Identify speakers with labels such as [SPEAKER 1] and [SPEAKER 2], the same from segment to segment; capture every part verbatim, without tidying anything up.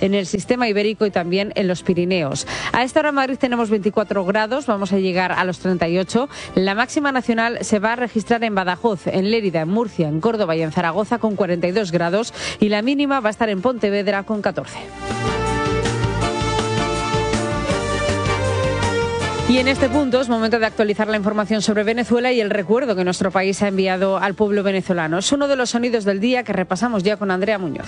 [SPEAKER 1] en el sistema ibérico y también en los Pirineos. A esta hora en Madrid tenemos veinticuatro grados, vamos a llegar a los treinta y ocho. La máxima nacional se va a registrar en Badajoz, en Lérida, en Murcia, en Córdoba y en Zaragoza con cuarenta y dos grados y la mínima va a estar en Pontevedra con catorce. Y en este punto es momento de actualizar la información sobre Venezuela y el recuerdo que nuestro país ha enviado al pueblo venezolano. Es uno de los sonidos del día que repasamos ya con Andrea Muñoz.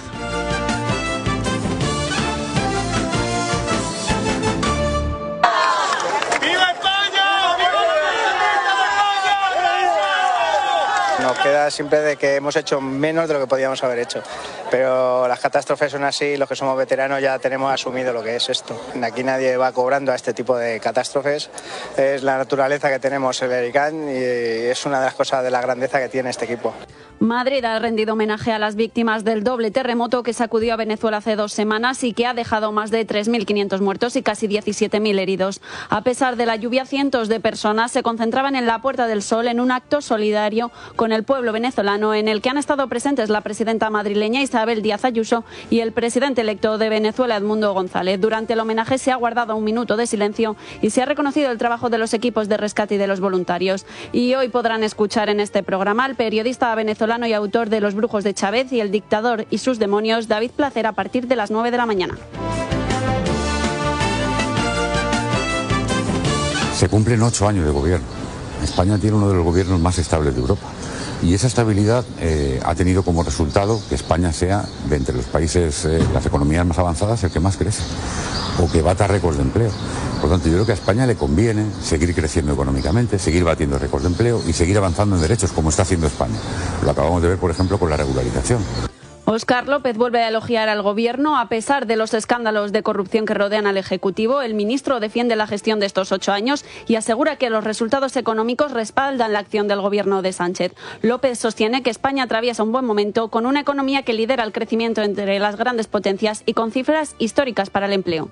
[SPEAKER 2] Nos queda siempre de que hemos hecho menos de lo que podíamos haber hecho, pero las catástrofes son así, los que somos veteranos ya tenemos asumido lo que es esto. Aquí nadie va cobrando a este tipo de catástrofes, es la naturaleza que tenemos el Ericán y es una de las cosas de la grandeza que tiene este equipo.
[SPEAKER 3] Madrid ha rendido homenaje a las víctimas del doble terremoto que sacudió a Venezuela hace dos semanas y que ha dejado más de tres mil quinientos muertos y casi diecisiete mil heridos. A pesar de la lluvia, cientos de personas se concentraban en la Puerta del Sol en un acto solidario con el pueblo venezolano en el que han estado presentes la presidenta madrileña Isabel Díaz Ayuso y el presidente electo de Venezuela, Edmundo González. Durante el homenaje se ha guardado un minuto de silencio y se ha reconocido el trabajo de los equipos de rescate y de los voluntarios. Y hoy podrán escuchar en este programa al periodista venezolano y autor de Los brujos de Chávez y El dictador y sus demonios, David Placer, a partir de las nueve de la mañana.
[SPEAKER 4] Se cumplen ocho años de gobierno. España tiene uno de los gobiernos más estables de Europa. Y esa estabilidad eh, ha tenido como resultado que España sea, de entre los países, eh, las economías más avanzadas, el que más crece, o que bata récords de empleo. Por lo tanto, yo creo que a España le conviene seguir creciendo económicamente, seguir batiendo récords de empleo y seguir avanzando en derechos, como está haciendo España. Lo acabamos de ver, por ejemplo, con la regularización.
[SPEAKER 3] Óscar López vuelve a elogiar al Gobierno. A pesar de los escándalos de corrupción que rodean al Ejecutivo, el ministro defiende la gestión de estos ocho años y asegura que los resultados económicos respaldan la acción del Gobierno de Sánchez. López sostiene que España atraviesa un buen momento con una economía que lidera el crecimiento entre las grandes potencias y con cifras históricas para el empleo.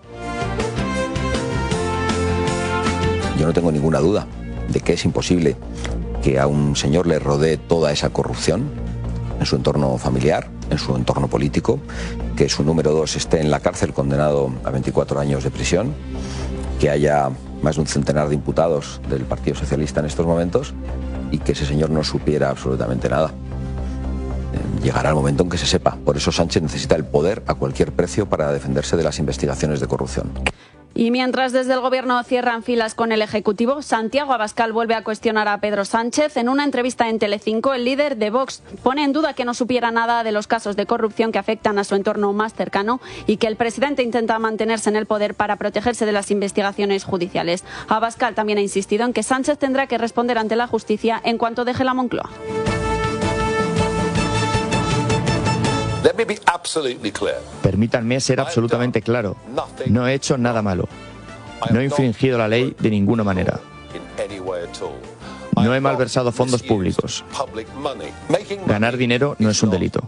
[SPEAKER 5] Yo no tengo ninguna duda de que es imposible que a un señor le rodee toda esa corrupción en su entorno familiar, en su entorno político, que su número dos esté en la cárcel condenado a veinticuatro años de prisión, que haya más de un centenar de imputados del Partido Socialista en estos momentos y que ese señor no supiera absolutamente nada. Llegará el momento en que se sepa. Por eso Sánchez necesita el poder a cualquier precio para defenderse de las investigaciones de corrupción.
[SPEAKER 3] Y mientras desde el Gobierno cierran filas con el Ejecutivo, Santiago Abascal vuelve a cuestionar a Pedro Sánchez. En una entrevista en Telecinco, el líder de Vox pone en duda que no supiera nada de los casos de corrupción que afectan a su entorno más cercano y que el presidente intenta mantenerse en el poder para protegerse de las investigaciones judiciales. Abascal también ha insistido en que Sánchez tendrá que responder ante la justicia en cuanto deje la Moncloa.
[SPEAKER 6] Permítanme ser absolutamente claro. No he hecho nada malo. No he infringido la ley de ninguna manera. No he malversado fondos públicos. Ganar dinero no es un delito.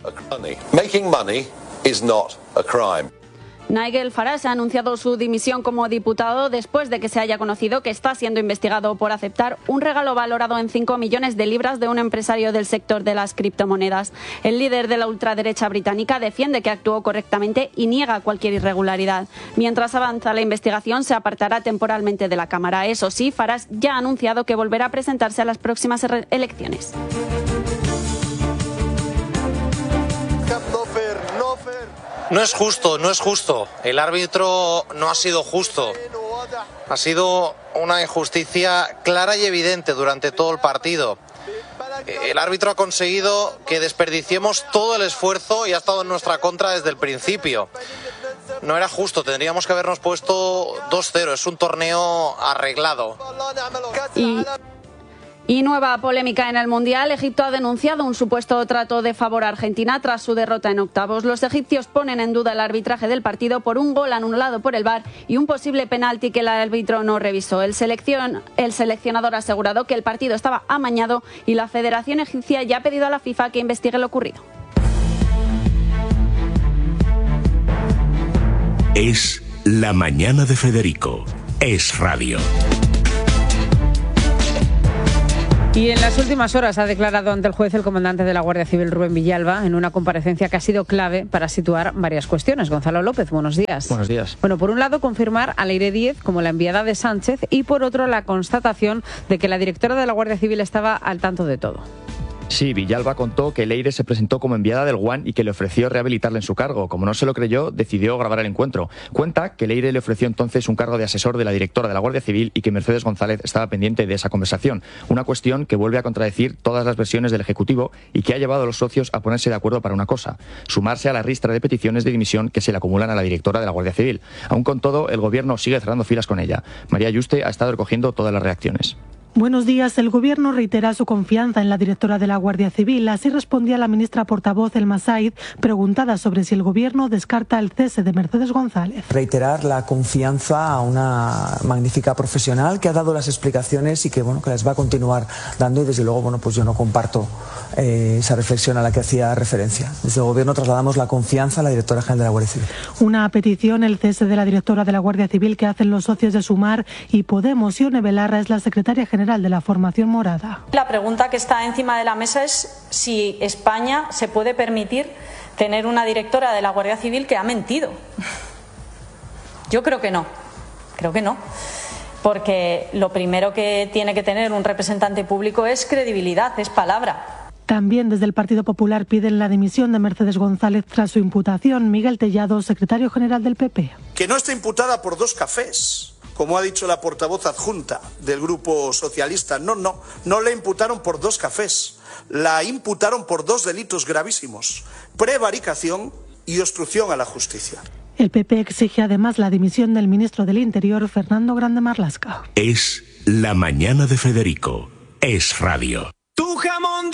[SPEAKER 3] Nigel Farage ha anunciado su dimisión como diputado después de que se haya conocido que está siendo investigado por aceptar un regalo valorado en cinco millones de libras de un empresario del sector de las criptomonedas. El líder de la ultraderecha británica defiende que actuó correctamente y niega cualquier irregularidad. Mientras avanza la investigación, se apartará temporalmente de la Cámara. Eso sí, Farage ya ha anunciado que volverá a presentarse a las próximas elecciones.
[SPEAKER 7] No es justo, no es justo. El árbitro no ha sido justo. Ha sido una injusticia clara y evidente durante todo el partido. El árbitro ha conseguido que desperdiciemos todo el esfuerzo y ha estado en nuestra contra desde el principio. No era justo, tendríamos que habernos puesto dos cero. Es un torneo arreglado.
[SPEAKER 3] Y... Y nueva polémica en el Mundial. Egipto ha denunciado un supuesto trato de favor a Argentina tras su derrota en octavos. Los egipcios ponen en duda el arbitraje del partido por un gol anulado por el V A R y un posible penalti que el árbitro no revisó. El, seleccion, el seleccionador ha asegurado que el partido estaba amañado y la Federación Egipcia ya ha pedido a la FIFA que investigue lo ocurrido.
[SPEAKER 8] Es la mañana de Federico. Es radio.
[SPEAKER 1] Y en las últimas horas ha declarado ante el juez el comandante de la Guardia Civil, Rubén Villalba, en una comparecencia que ha sido clave para situar varias cuestiones. Gonzalo López, buenos días.
[SPEAKER 6] Buenos días.
[SPEAKER 1] Bueno, por un lado, confirmar a Leire Díez como la enviada de Sánchez y por otro, la constatación de que la directora de la Guardia Civil estaba al tanto de todo.
[SPEAKER 6] Sí, Villalba contó que Leire se presentó como enviada del Guan y que le ofreció rehabilitarle en su cargo. Como no se lo creyó, decidió grabar el encuentro. Cuenta que Leire le ofreció entonces un cargo de asesor de la directora de la Guardia Civil y que Mercedes González estaba pendiente de esa conversación. Una cuestión que vuelve a contradecir todas las versiones del Ejecutivo y que ha llevado a los socios a ponerse de acuerdo para una cosa: sumarse a la ristra de peticiones de dimisión que se le acumulan a la directora de la Guardia Civil. Aún con todo, el Gobierno sigue cerrando filas con ella. María Yuste ha estado recogiendo todas las reacciones.
[SPEAKER 9] Buenos días. El Gobierno reitera su confianza en la directora de la Guardia Civil. Así respondía la ministra portavoz Elma Said, preguntada sobre si el Gobierno descarta el cese de Mercedes González.
[SPEAKER 10] Reiterar la confianza a una magnífica profesional que ha dado las explicaciones y que bueno que las va a continuar dando, y desde luego bueno pues yo no comparto eh, esa reflexión a la que hacía referencia. Desde el Gobierno trasladamos la confianza a la directora general de la Guardia Civil.
[SPEAKER 9] Una petición, el cese de la directora de la Guardia Civil, que hacen los socios de Sumar y Podemos. Ione Belarra es la secretaria general de la formación morada.
[SPEAKER 11] La pregunta que está encima de la mesa es si España se puede permitir tener una directora de la Guardia Civil que ha mentido. Yo creo que no, creo que no, porque lo primero que tiene que tener un representante público es credibilidad, es palabra.
[SPEAKER 9] También desde el Partido Popular piden la dimisión de Mercedes González tras su imputación. Miguel Tellado, secretario general del P P.
[SPEAKER 12] Que no está imputada por dos cafés, como ha dicho la portavoz adjunta del Grupo Socialista. No, no, no le imputaron por dos cafés. La imputaron por dos delitos gravísimos: prevaricación y obstrucción a la justicia.
[SPEAKER 9] El P P exige además la dimisión del ministro del Interior, Fernando Grande Marlaska.
[SPEAKER 8] Es la mañana de Federico. Es radio.
[SPEAKER 13] Tu jamón